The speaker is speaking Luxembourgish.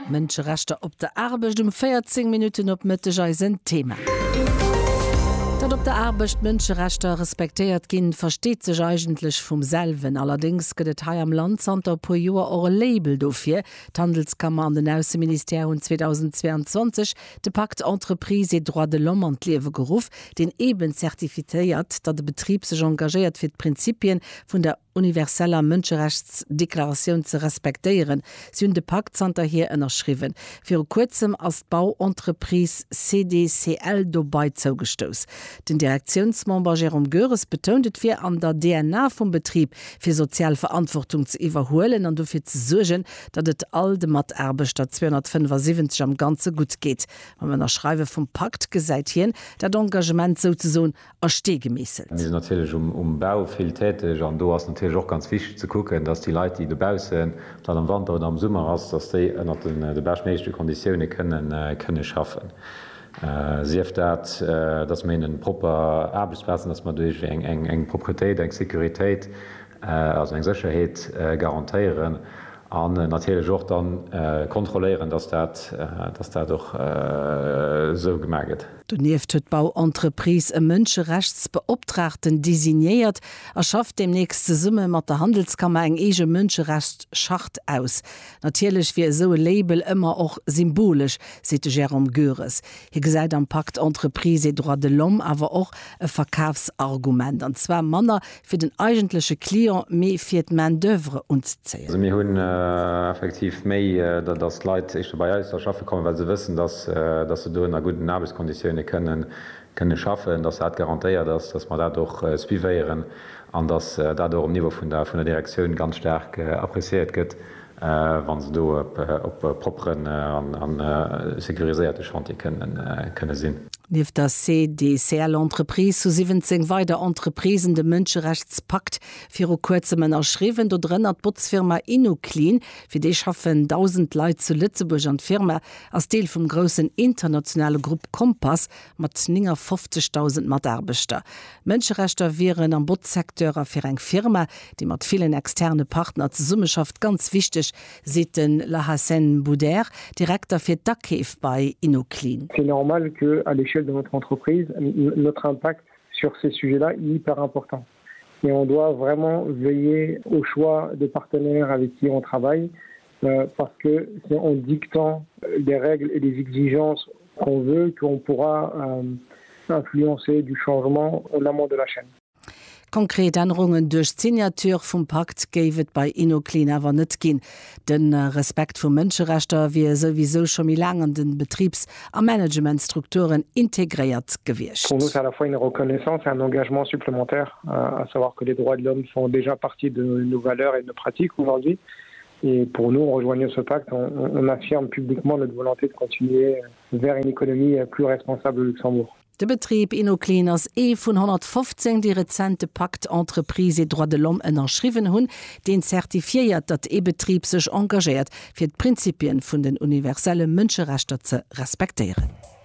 Menschenrechte op der Arbeit 14 Minuten op Mittag ein Thema. Dat op der Arbeit Menschenrechte respektiert gin versteht sich eigentlich vom selben. Allerdings gëtt ha am Landsanter po Joer eure Label dofir. Handelskammer an den Außenministerium 2022 de Pakt Entreprise et Droit de l'Homme an Liewe geruf, den eben zertifiziert, dat de Betrieb sich engagiert fir Prinzipien vun der universeller Menschenrechtsdeklaration zu respektieren. Sie hun de Paktzanter hier ënnerschriven. Für kurzem als Bauentreprise CDCL dobei zougestoss. Den Direktionsmember Jérôme Göres betontet fir an der DNA vom Betrieb fir Sozialverantwortung zu iwwerhoelen an dofir zu sorgen, dat et all de Materbeter 275 am ganze gut geht. Wenn man erschreibe vom Pakt gesäit hien, dat Engagement so erste gemesselt. Natürlich Bau viel tätig an du hast natürlich auch ganz wichtig zu gucken, dass die Leute, die dabei sind, dann am Winter oder am Sommer hast, dass die die bestmöglichen Konditionen können schaffen. Sie dat, dass man einen proper Arbeitsplätzen, dass man durch eng Proprietät, eng Sicherheit, also eng Sicherheit garantieren, an natürlich auch dann kontrollieren, dass das doch so gemerkt. Donieft huet Bauentreprise e Mënscherechtsbeoptrachten designéiert, schafft demnächste Summe mat der Handelskammer eng ege Mënscherechtsschacht aus. Natierlech wie so Label immer auch symbolisch, sete Jérôme Göres. Hier gesäit am Pakt Entreprise et Droit de l'Homme awer auch e Verkaufsargument. An zwar Manner fir den eigentliche Klient méi fir d Main-d'œuvre unzählen. Also wir hunn effektiv méi dat Leiit ich dabei schaffe kommen, weil sie wissen, dass sie do in einer guten Arbeitskonditionen können schaffen, das hat garantiert, dass man dadurch spiieren an dass dadurch am Niveau von der Direktion ganz stark appréciiert gëtt, wann sie do op properen an sécuriséierte Chantier können sinn. Nief der CDCL-Entreprise zu 17 weiter Entreprisen de Mënscherechtspakt fir kurzemmen erschriwen, do drin hat Botsfirma InnoClean, fir déi schaffen 1000 Leiit zu Lützeburg an Firma als Deel vum grossen internationale Gruppe Kompass mat 50.000 Materbeter. Mënscherechter wären am Bootsektor fir eng Firma, die mat vielen externe Partner zur Summeschaft ganz wichtig, seten Lahassen Bouder, Direktor fir Dakeef bei InnoClean. C'est normal que à l'échelle de notre entreprise, notre impact sur ces sujets-là est hyper important. Et on doit vraiment veiller au choix de partenaires avec qui on travaille, parce que c'est en dictant des règles et des exigences qu'on veut qu'on pourra influencer du changement en amont de la chaîne. Konkret Änderungen durch Signatur vom Pakt gävet bei InnoClean aber net gin. Den Respekt vor Menschenrechter wie sowieso schon mi lang an den Betriebs- und Managementstrukturen integriert gewircht. Pour nous, c'est à la fois une reconnaissance et un engagement supplémentaire, à savoir que les droits de l'homme font déjà partie de nos valeurs et de nos pratiques aujourd'hui. Et pour nous, en rejoignant ce pacte, on affirme publiquement notre volonté de continuer vers une économie plus responsable au Luxembourg. De Betrieb InnoClean ass vun 115 die rezente Pakt Entreprise et Droit de l'Homme ënnerschriven hunn, den zertifiiert, dat E-Betrieb sech engagiert, fir d Prinzipien vun den universelle Mënscherechter ze respektieren.